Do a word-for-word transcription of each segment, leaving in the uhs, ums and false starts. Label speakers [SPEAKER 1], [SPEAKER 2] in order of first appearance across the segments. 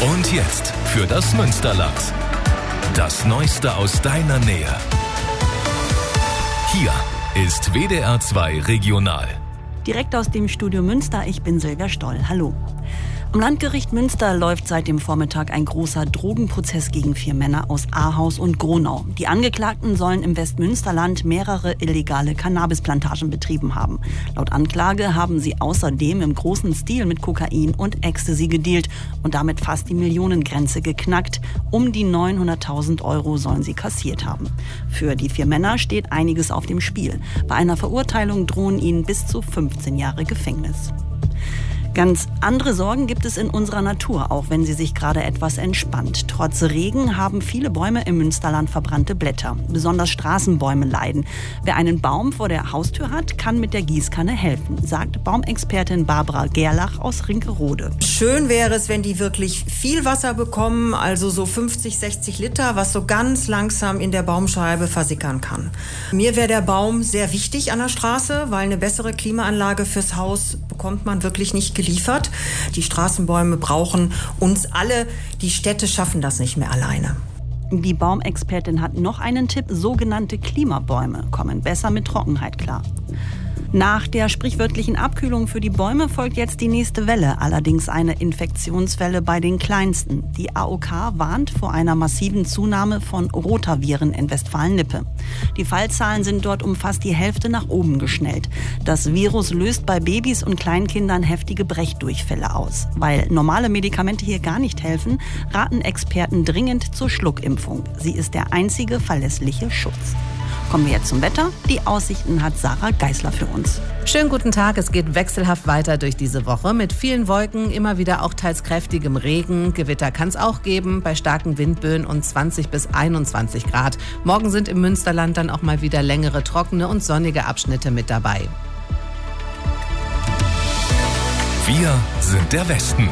[SPEAKER 1] Und jetzt für das Münsterland. Das Neueste aus deiner Nähe. Hier ist W D R zwei Regional.
[SPEAKER 2] Direkt aus dem Studio Münster, ich bin Silvia Stoll. Hallo. Am Landgericht Münster läuft seit dem Vormittag ein großer Drogenprozess gegen vier Männer aus Ahaus und Gronau. Die Angeklagten sollen im Westmünsterland mehrere illegale Cannabisplantagen betrieben haben. Laut Anklage haben sie außerdem im großen Stil mit Kokain und Ecstasy gedealt und damit fast die Millionengrenze geknackt. Um die neunhunderttausend Euro sollen sie kassiert haben. Für die vier Männer steht einiges auf dem Spiel. Bei einer Verurteilung drohen ihnen bis zu fünfzehn Jahre Gefängnis. Ganz andere Sorgen gibt es in unserer Natur, auch wenn sie sich gerade etwas entspannt. Trotz Regen haben viele Bäume im Münsterland verbrannte Blätter. Besonders Straßenbäume leiden. Wer einen Baum vor der Haustür hat, kann mit der Gießkanne helfen, sagt Baumexpertin Barbara Gerlach aus Rinkerode.
[SPEAKER 3] Schön wäre es, wenn die wirklich viel Wasser bekommen, also so fünfzig, sechzig Liter, was so ganz langsam in der Baumscheibe versickern kann. Mir wäre der Baum sehr wichtig an der Straße, weil eine bessere Klimaanlage fürs Haus bekommt man wirklich nicht geliefert. Die Straßenbäume brauchen uns alle. Die Städte schaffen das nicht mehr alleine.
[SPEAKER 2] Die Baumexpertin hat noch einen Tipp. Sogenannte Klimabäume kommen besser mit Trockenheit klar. Nach der sprichwörtlichen Abkühlung für die Bäume folgt jetzt die nächste Welle, allerdings eine Infektionswelle bei den Kleinsten. Die A O K warnt vor einer massiven Zunahme von Rotaviren in Westfalen-Lippe. Die Fallzahlen sind dort um fast die Hälfte nach oben geschnellt. Das Virus löst bei Babys und Kleinkindern heftige Brechdurchfälle aus. Weil normale Medikamente hier gar nicht helfen, raten Experten dringend zur Schluckimpfung. Sie ist der einzige verlässliche Schutz. Kommen wir jetzt zum Wetter. Die Aussichten hat Sarah Geisler für uns.
[SPEAKER 4] Schönen guten Tag. Es geht wechselhaft weiter durch diese Woche mit vielen Wolken, immer wieder auch teils kräftigem Regen. Gewitter kann es auch geben bei starken Windböen und zwanzig bis einundzwanzig Grad. Morgen sind im Münsterland dann auch mal wieder längere, trockene und sonnige Abschnitte mit dabei.
[SPEAKER 1] Wir sind der Westen.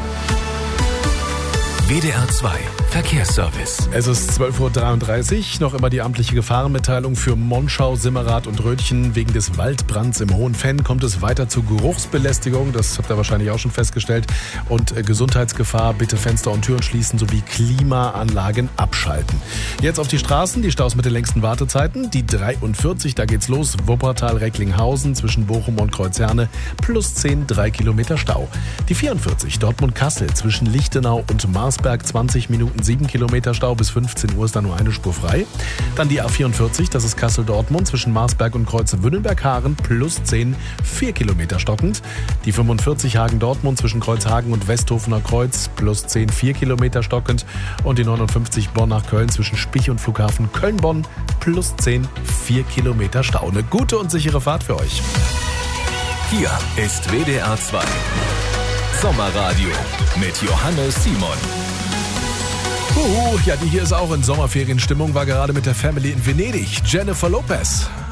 [SPEAKER 1] W D R zwei Verkehrsservice.
[SPEAKER 5] Es ist zwölf Uhr dreiunddreißig, noch immer die amtliche Gefahrenmitteilung für Monschau, Simmerath und Rötchen. Wegen des Waldbrands im Hohen Fenn kommt es weiter zu Geruchsbelästigung, das habt ihr wahrscheinlich auch schon festgestellt. Und äh, Gesundheitsgefahr, bitte Fenster und Türen schließen sowie Klimaanlagen abschalten. Jetzt auf die Straßen, die Staus mit den längsten Wartezeiten. Die dreiundvierzig, da geht's los, Wuppertal-Recklinghausen zwischen Bochum und Kreuzherne, plus zehn, drei Kilometer Stau. Die vierundvierzig, Dortmund-Kassel zwischen Lichtenau und Marsberg, zwanzig Minuten, sieben Kilometer Stau, bis fünfzehn Uhr ist da nur eine Spur frei. Dann die A vierundvierzig, das ist Kassel-Dortmund zwischen Marsberg und Kreuze-Wünnenberg-Haaren, plus zehn, vier Kilometer stockend. Die fünfundvierzig Hagen-Dortmund zwischen Kreuzhagen und Westhofener Kreuz, plus zehn, vier Kilometer stockend. Und die neunundfünfzig Bonn nach Köln zwischen Spich und Flughafen Köln-Bonn, plus zehn, vier Kilometer Stau. Eine gute und sichere Fahrt für euch.
[SPEAKER 1] Hier ist W D R zwei Sommerradio mit Johannes Simon.
[SPEAKER 5] Uh, ja, die hier ist auch in Sommerferienstimmung, war gerade mit der Family in Venedig. Jennifer Lopez.